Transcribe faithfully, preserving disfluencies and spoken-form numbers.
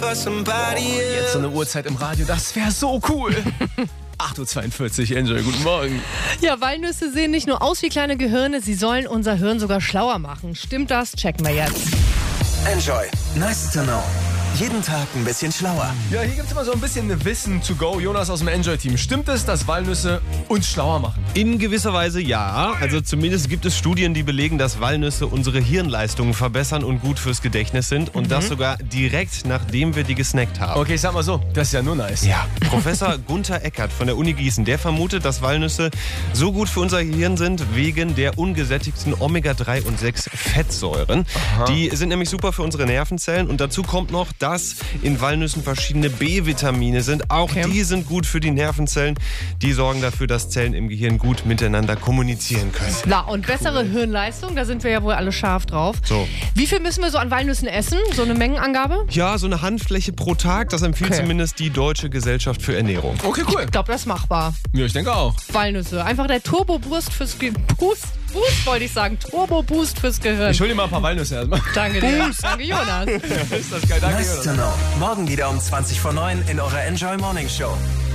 Jetzt so eine Uhrzeit im Radio, das wäre so cool. acht Uhr zweiundvierzig, Enjoy, guten Morgen. Ja, Walnüsse sehen nicht nur aus wie kleine Gehirne, sie sollen unser Hirn sogar schlauer machen. Stimmt das? Checken wir jetzt. Enjoy. Nice to know. Jeden Tag ein bisschen schlauer. Ja, hier gibt es immer so ein bisschen Wissen to go. Jonas aus dem Enjoy-Team. Stimmt es, dass Walnüsse uns schlauer machen? In gewisser Weise ja. Also zumindest gibt es Studien, die belegen, dass Walnüsse unsere Hirnleistungen verbessern und gut fürs Gedächtnis sind. Und mhm. das sogar direkt, nachdem wir die gesnackt haben. Okay, sag mal so, das ist ja nur nice. Ja, Professor Gunther Eckert von der Uni Gießen, der vermutet, dass Walnüsse so gut für unser Gehirn sind, wegen der ungesättigten Omega drei und sechs Fettsäuren. Aha. Die sind nämlich super für unsere Nervenzellen. Und dazu kommt noch, dass in Walnüssen verschiedene B-Vitamine sind. Auch okay. die sind gut für die Nervenzellen. Die sorgen dafür, dass Zellen im Gehirn gut miteinander kommunizieren können. Na, und bessere cool. Hirnleistung, da sind wir ja wohl alle scharf drauf. So. Wie viel müssen wir so an Walnüssen essen? So eine Mengenangabe? Ja, so eine Handfläche pro Tag. Das empfiehlt okay. zumindest die Deutsche Gesellschaft für Ernährung. Okay, cool. Ich glaube, das ist machbar. Ja, ich denke auch. Walnüsse. Einfach der Turbo-Boost fürs Ge Boost. Boost wollte ich sagen. Turbo-Boost fürs Gehirn. Ich hol dir mal ein paar Walnüsse erstmal. Danke dir. Danke, Jonas. Ist das geil. Danke, Nice Jonas. to know. Morgen wieder um zwanzig vor neun in eurer Enjoy Morning Show.